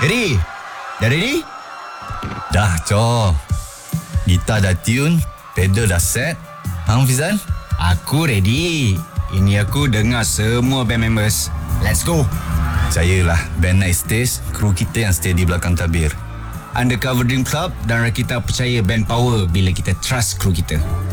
Ready? Dah ready? Dah, Cor. Gitar dah tune, pedal dah set. Hang Fizan? Aku ready. Ini aku dengar semua band members. Let's go. Percayalah, band naik stage, kru kita yang stay di belakang tabir. Undercover Dream Club dan kita percaya band power bila kita trust kru kita.